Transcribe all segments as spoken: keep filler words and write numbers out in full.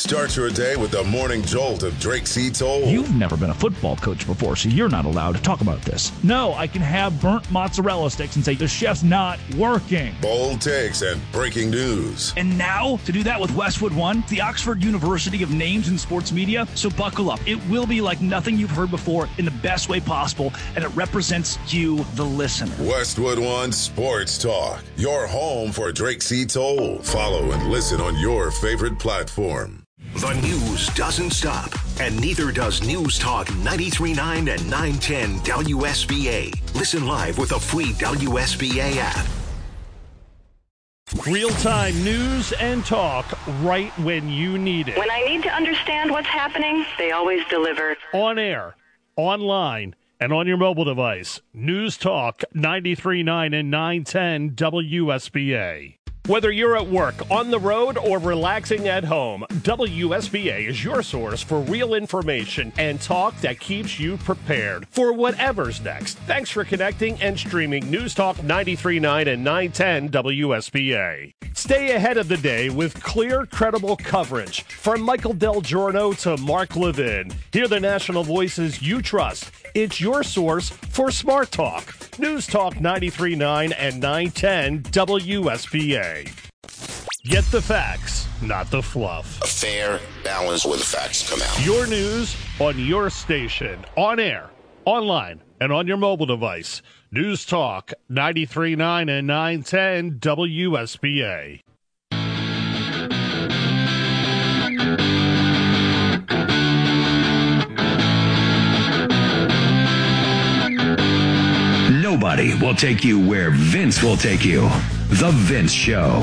Start your day with the morning jolt of Drake C. Toll. You've never been a football coach before, so you're not allowed to talk about this. No, I can have burnt mozzarella sticks and say the chef's not working. Bold takes and breaking news. And now, to do that with Westwood One, the Oxford University of Names in Sports Media. So buckle up. It will be like nothing you've heard before in the best way possible, and it represents you, the listener. Westwood One Sports Talk, your home for Drake C. Toll. Follow and listen on your favorite platform. The news doesn't stop, and neither does News Talk ninety-three point nine and nine ten W S B A. Listen live with a free W S B A app. Real-time news and talk right when you need it. When I need to understand what's happening, they always deliver. On air, online, and on your mobile device. News Talk ninety-three point nine and nine ten W S B A. Whether you're at work, on the road, or relaxing at home, W S B A is your source for real information and talk that keeps you prepared for whatever's next. Thanks for connecting and streaming News Talk ninety-three point nine and nine ten W S B A. Stay ahead of the day with clear, credible coverage. From Michael Del Giorno to Mark Levin. Hear the national voices you trust. It's your source for Smart Talk. News Talk ninety-three point nine and nine ten W S B A. Get the facts, not the fluff. A fair balance where the facts come out. Your news on your station, on air, online, and on your mobile device. News Talk ninety-three point nine and nine ten W S B A. Nobody will take you where Vince will take you. The Vince Show.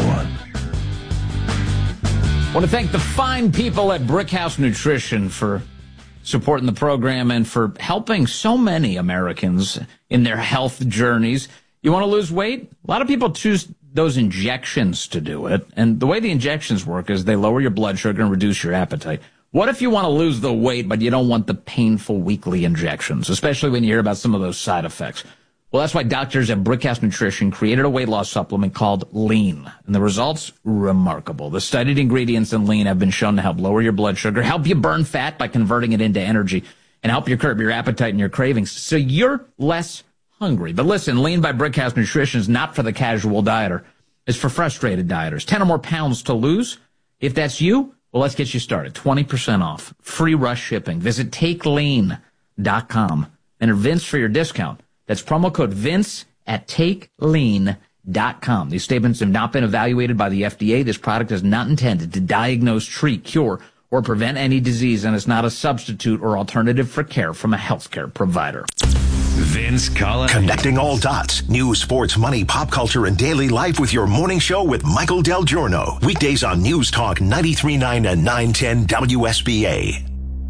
I want to thank the fine people at Brickhouse Nutrition for supporting the program and for helping so many Americans in their health journeys. You want to lose weight? A lot of people choose those injections to do it. And the way the injections work is they lower your blood sugar and reduce your appetite. What if you want to lose the weight, but you don't want the painful weekly injections, especially when you hear about some of those side effects? Well, that's why doctors at Brickhouse Nutrition created a weight loss supplement called Lean. And the results, remarkable. The studied ingredients in Lean have been shown to help lower your blood sugar, help you burn fat by converting it into energy, and help you curb your appetite and your cravings so you're less hungry. But listen, Lean by Brickhouse Nutrition is not for the casual dieter. It's for frustrated dieters. Ten or more pounds to lose? If that's you, well, let's get you started. twenty percent off. Free rush shipping. Visit take lean dot com. Enter Vince for your discount. That's promo code Vince at take lean dot com. These statements have not been evaluated by the F D A. This product is not intended to diagnose, treat, cure, or prevent any disease, and it's not a substitute or alternative for care from a healthcare provider. Vince Collins. Connecting all dots. News, sports, money, pop culture, and daily life with your morning show with Michael Del Giorno. Weekdays on News Talk ninety-three point nine and nine ten W S B A.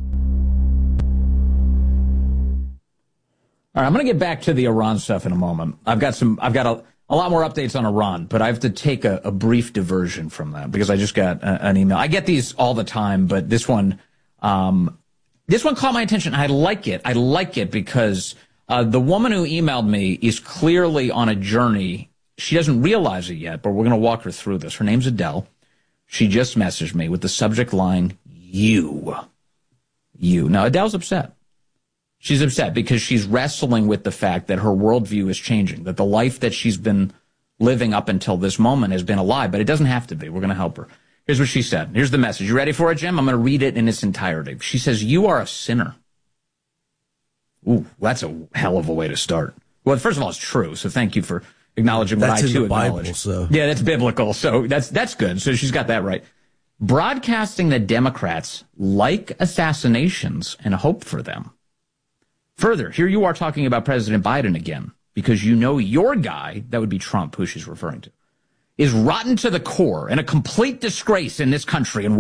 All right, I'm going to get back to the Iran stuff in a moment. I've got some, I've got a, a lot more updates on Iran, but I have to take a, a brief diversion from that because I just got a, an email. I get these all the time, but this one, um, this one caught my attention. I like it. I like it because uh, the woman who emailed me is clearly on a journey. She doesn't realize it yet, but we're going to walk her through this. Her name's Adele. She just messaged me with the subject line, you. You. Now, Adele's upset. She's upset because she's wrestling with the fact that her worldview is changing, that the life that she's been living up until this moment has been a lie, but it doesn't have to be. We're going to help her. Here's what she said. Here's the message. You ready for it, Jim? I'm going to read it in its entirety. She says, you are a sinner. Ooh, that's a hell of a way to start. Well, first of all, it's true, so thank you for acknowledging what that's I, in too, the Bible, acknowledge. so. Yeah, that's biblical, so that's that's good. So she's got that right. Broadcasting that Democrats like assassinations and hope for them. Further, here you are talking about President Biden again, because you know your guy, that would be Trump, who she's referring to, is rotten to the core and a complete disgrace in this country and